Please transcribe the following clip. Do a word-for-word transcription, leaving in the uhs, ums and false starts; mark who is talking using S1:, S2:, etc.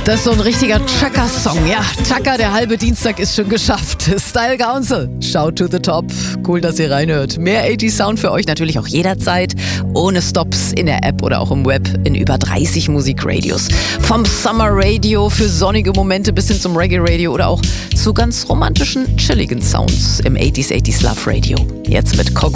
S1: Das ist so ein richtiger Chaka-Song. Ja, Chaka, der halbe Dienstag ist schon geschafft. Style Council, shout to the top. Cool, dass ihr reinhört. Mehr achtziger Sound für euch natürlich auch jederzeit. Ohne Stops in der App oder auch im Web in über dreißig Musikradios. Vom Summer Radio für sonnige Momente bis hin zum Reggae Radio oder auch zu ganz romantischen, chilligen Sounds im achtziger, achtziger Love Radio. Jetzt mit Cog